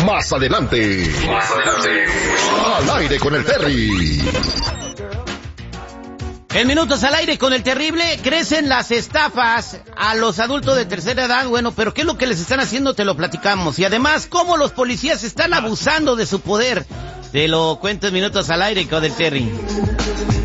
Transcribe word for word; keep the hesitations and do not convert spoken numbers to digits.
Más adelante. Más adelante. Al aire con el Terry. En Minutos al Aire con el Terrible, crecen las estafas a los adultos de tercera edad. Bueno, pero ¿qué es lo que les están haciendo? Te lo platicamos. Y además, cómo los policías están abusando de su poder. Te lo cuento en Minutos al Aire con el Terry.